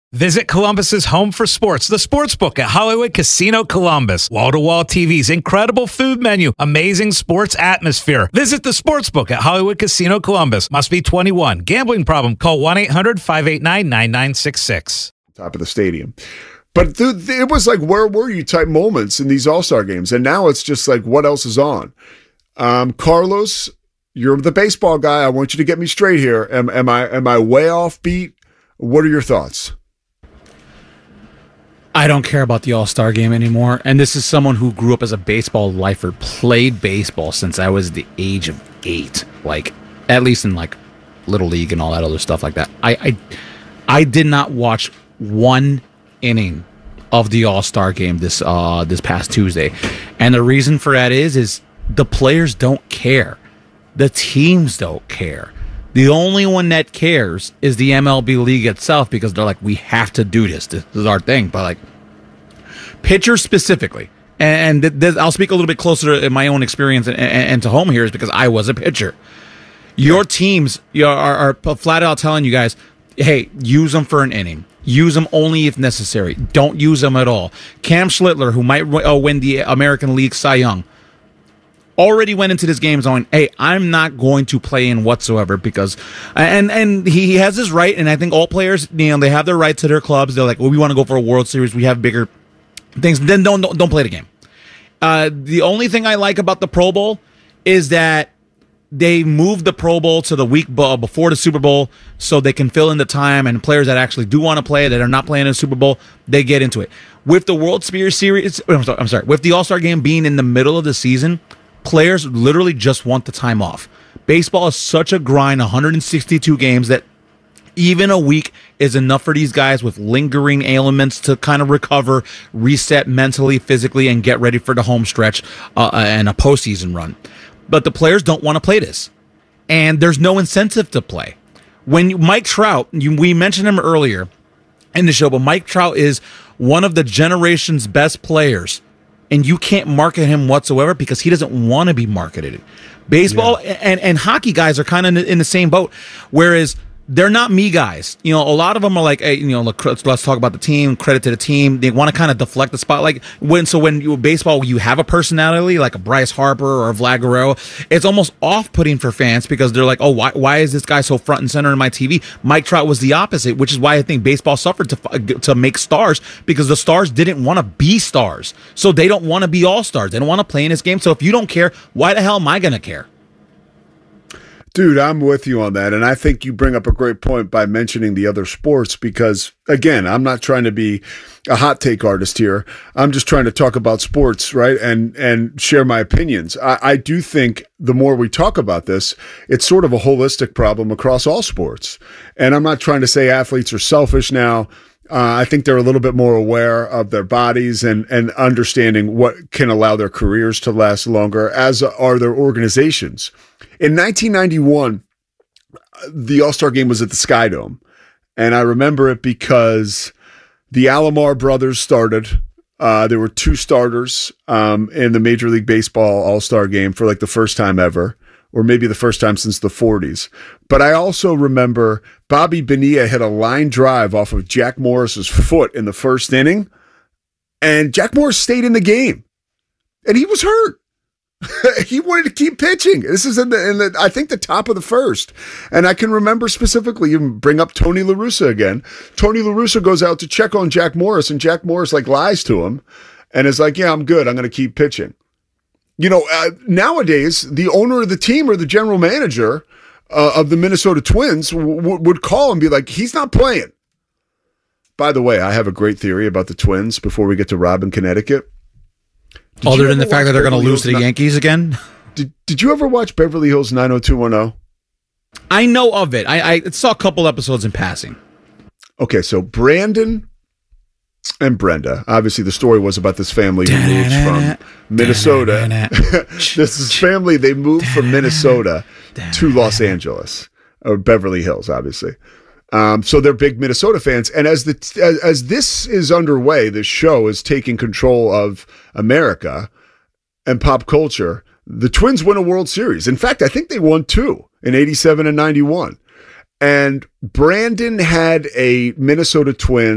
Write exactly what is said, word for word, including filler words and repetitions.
Visit Columbus's home for sports, the Sportsbook at Hollywood Casino Columbus. Wall-to-wall T Vs, incredible food menu, amazing sports atmosphere. Visit the Sportsbook at Hollywood Casino Columbus. Must be twenty-one. Gambling problem? Call one eight hundred five eight nine nine nine six six. Top of the stadium. But th- it was like, where were you type moments in these All-Star games? And now it's just like, what else is on? Um, Carlos, you're the baseball guy. I want you to get me straight here. Am, am I am I way off beat? What are your thoughts? I don't care about the All-Star game anymore. And this is someone who grew up as a baseball lifer, played baseball since I was the age of eight. Like, at least in like Little League and all that other stuff like that. I I, I did not watch one inning of the All-Star game this uh this past Tuesday. And the reason for that is is the players don't care. The teams don't care. The only one that cares is the M L B league itself, because they're like, we have to do this. This is our thing. But like, pitchers specifically, and th- th- I'll speak a little bit closer to my own experience and, and, and to home here, is because I was a pitcher. Your teams you know, are, are flat out telling you guys, hey, use them for an inning. Use them only if necessary. Don't use them at all. Cam Schlittler, who might uh, win the American League Cy Young, already went into this game going, hey, I'm not going to play in whatsoever, because and and he has his right, and I think all players, you know, they have their right to their clubs. They're like, well, we want to go for a World Series, we have bigger things. Then don't don't, don't play the game. Uh, the only thing I like about the Pro Bowl is that they moved the Pro Bowl to the week before the Super Bowl, so they can fill in the time, and players that actually do want to play, that are not playing in the Super Bowl, they get into it. With the World Series, I'm sorry, I'm sorry, with the All-Star game being in the middle of the season, players literally just want the time off. Baseball is such a grind, one hundred sixty-two games, that even a week is enough for these guys with lingering ailments to kind of recover, reset mentally, physically, and get ready for the home stretch uh, and a postseason run. But the players don't want to play this, and there's no incentive to play. When you, Mike Trout, you, we mentioned him earlier in the show, but Mike Trout is one of the generation's best players, and you can't market him whatsoever because he doesn't want to be marketed. Baseball yeah. and, and hockey guys are kind of in the same boat, whereas they're not me guys. You know, a lot of them are like, hey, you know, let's, let's talk about the team, credit to the team. They want to kind of deflect the spotlight. When so when you baseball, you have a personality like a Bryce Harper or a Vlad Guerrero, it's almost off-putting for fans because they're like, oh, why why is this guy so front and center in my T V? Mike Trout was the opposite, which is why I think baseball suffered to to make stars, because the stars didn't want to be stars. So they don't want to be all-stars. They don't want to play in this game. So if you don't care, why the hell am I going to care? Dude, I'm with you on that. And I think you bring up a great point by mentioning the other sports, because, again, I'm not trying to be a hot take artist here. I'm just trying to talk about sports, right? And and share my opinions. I, I do think the more we talk about this, it's sort of a holistic problem across all sports. And I'm not trying to say athletes are selfish now. Uh, I think they're a little bit more aware of their bodies and, and understanding what can allow their careers to last longer, as are their organizations. In nineteen ninety-one, the All-Star game was at the Sky Dome, and I remember it because the Alomar brothers started. Uh, there were two starters um, in the Major League Baseball All-Star game for like the first time ever, or maybe the first time since the forties. But I also remember Bobby Bonilla hit a line drive off of Jack Morris's foot in the first inning, and Jack Morris stayed in the game, and he was hurt. He wanted to keep pitching. This is in the, in the, I think, the top of the first. And I can remember specifically, you bring up Tony La Russa again. Tony La Russa goes out to check on Jack Morris, and Jack Morris like lies to him and is like, yeah, I'm good. I'm going to keep pitching. You know, uh, nowadays, the owner of the team or the general manager uh, of the Minnesota Twins w- w- would call and be like, he's not playing. By the way, I have a great theory about the Twins before we get to Rob in Connecticut. Did Other than the fact that they're going to lose to the Yankees again? Did Did you ever watch Beverly Hills nine oh two one oh? I know of it. I, I saw a couple episodes in passing. Okay, so Brandon and Brenda. Obviously, the story was about this family who moved from Minnesota. This is family, they moved from Minnesota to Los Angeles, or Beverly Hills, obviously. Um, so they're big Minnesota fans. And as the as, as this is underway, this show is taking control of America and pop culture. The Twins win a World Series. In fact, I think they won two in eighty-seven and ninety-one. And Brandon had a Minnesota Twins